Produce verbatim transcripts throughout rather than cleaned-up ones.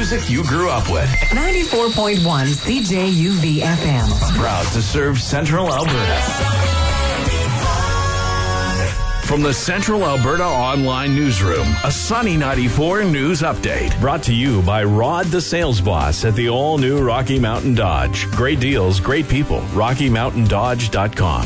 music you grew up with. ninety-four point one C J U V F M. Proud to serve Central Alberta. From the Central Alberta Online Newsroom, a Sunny ninety-four News Update. Brought to you by Rod the Sales Boss at the all-new Rocky Mountain Dodge. Great deals, great people. rocky mountain dodge dot com.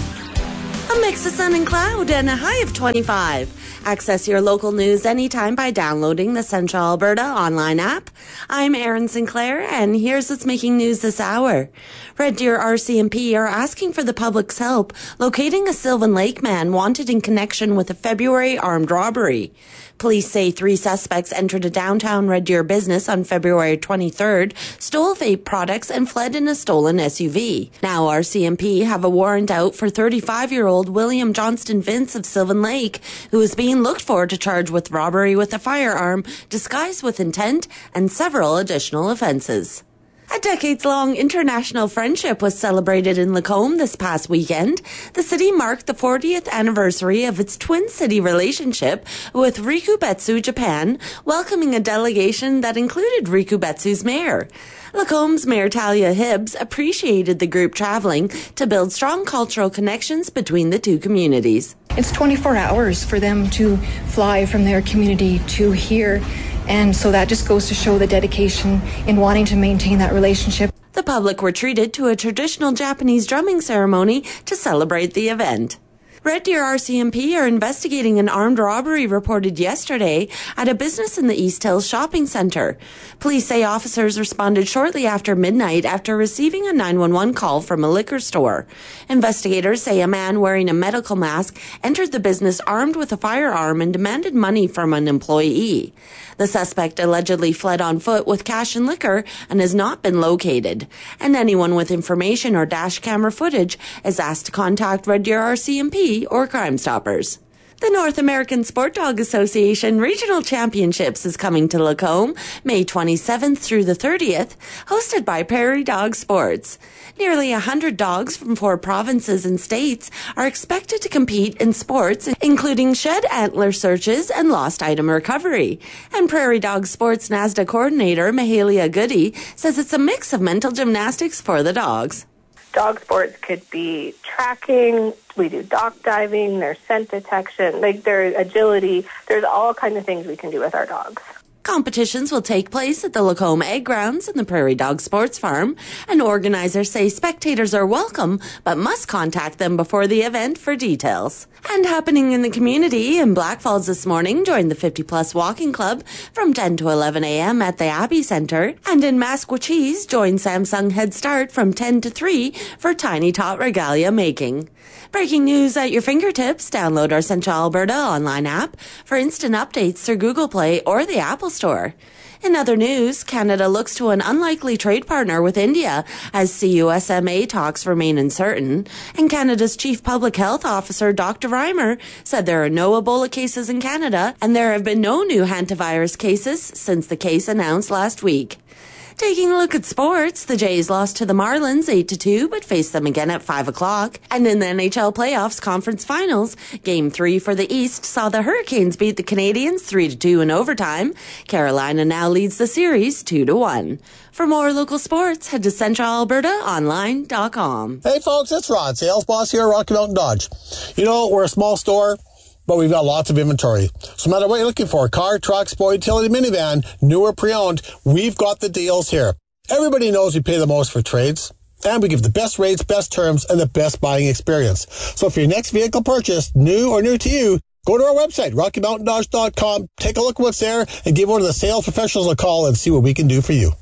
A mix of sun and cloud and a high of twenty-five. Access your local news anytime by downloading the Central Alberta online app. I'm Erin Sinclair, and here's what's making news this hour. Red Deer R C M P are asking for the public's help locating a Sylvan Lake man wanted in connection with a February armed robbery. Police say three suspects entered a downtown Red Deer business on February twenty-third, stole vape products, and fled in a stolen S U V. Now R C M P have a warrant out for thirty-five-year-old William Johnston Vince of Sylvan Lake, who is being looked for to charge with robbery with a firearm, disguised with intent, and several additional offenses. A decades-long international friendship was celebrated in Lacombe this past weekend. The city marked the fortieth anniversary of its twin city relationship with Rikubetsu, Japan, welcoming a delegation that included Rikubetsu's mayor. Lacombe's Mayor Talia Hibbs appreciated the group traveling to build strong cultural connections between the two communities. It's twenty-four hours for them to fly from their community to here. And so that just goes to show the dedication in wanting to maintain that relationship. The public were treated to a traditional Japanese drumming ceremony to celebrate the event. Red Deer R C M P are investigating an armed robbery reported yesterday at a business in the East Hills Shopping Centre. Police say officers responded shortly after midnight after receiving a nine one one call from a liquor store. Investigators say a man wearing a medical mask entered the business armed with a firearm and demanded money from an employee. The suspect allegedly fled on foot with cash and liquor and has not been located. And anyone with information or dash camera footage is asked to contact Red Deer R C M P or Crime Stoppers. The North American Sport Dog Association Regional Championships is coming to Lacombe May twenty-seventh through the thirtieth, hosted by Prairie Dog Sports. Nearly one hundred dogs from four provinces and states are expected to compete in sports, including shed antler searches and lost item recovery. And Prairie Dog Sports NASDA coordinator Mahalia Goody says it's a mix of mental gymnastics for the dogs. Dog sports could be tracking, we do dock diving, there's scent detection, like there's agility, there's all kinds of things we can do with our dogs. Competitions will take place at the Lacombe Egg Grounds and the Prairie Dog Sports Farm, and organizers say spectators are welcome but must contact them before the event for details. And happening in the community, in Black Falls this morning, join the fifty plus Walking Club from ten to eleven a.m. at the Abbey Centre, and in Masquachese, join Samsung Head Start from ten to three for Tiny Tot Regalia making. Breaking news at your fingertips. Download our Central Alberta online app for instant updates through Google Play or the Apple Store. In other news, Canada looks to an unlikely trade partner with India as C U S M A talks remain uncertain. And Canada's Chief Public Health Officer, Doctor Reimer, said there are no Ebola cases in Canada and there have been no new hantavirus cases since the case announced last week. Taking a look at sports, the Jays lost to the Marlins eight to two, but faced them again at five o'clock. And in the N H L Playoffs Conference Finals, Game three for the East saw the Hurricanes beat the Canadiens three to two in overtime. Carolina now leads the series two to one. For more local sports, head to central alberta online dot com. Hey folks, it's Rod, sales boss here at Rocky Mountain Dodge. You know, we're a small store, but we've got lots of inventory. So no matter what you're looking for, car, truck, sport, utility, minivan, new or pre-owned, we've got the deals here. Everybody knows we pay the most for trades, and we give the best rates, best terms, and the best buying experience. So for your next vehicle purchase, new or new to you, go to our website, rocky mountain dodge dot com, take a look at what's there, and give one of the sales professionals a call and see what we can do for you.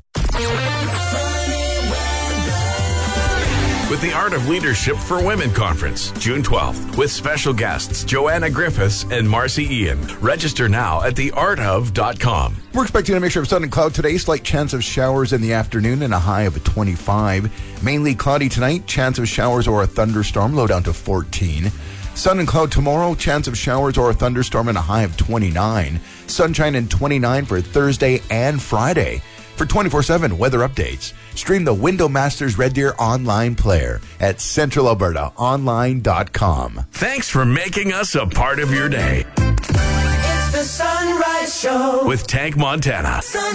With the Art of Leadership for Women Conference, June twelfth, with special guests Joanna Griffiths and Marcy Ian. Register now at the art of dot com. We're expecting a mixture of sun and cloud today, slight chance of showers in the afternoon and a high of twenty-five. Mainly cloudy tonight, chance of showers or a thunderstorm, low down to fourteen. Sun and cloud tomorrow, chance of showers or a thunderstorm and a high of twenty-nine. Sunshine and twenty-nine for Thursday and Friday. For twenty-four seven weather updates, stream the Window Masters Red Deer online player at central alberta online dot com. Thanks for making us a part of your day. It's the Sunrise Show with Tank Montana. Sun-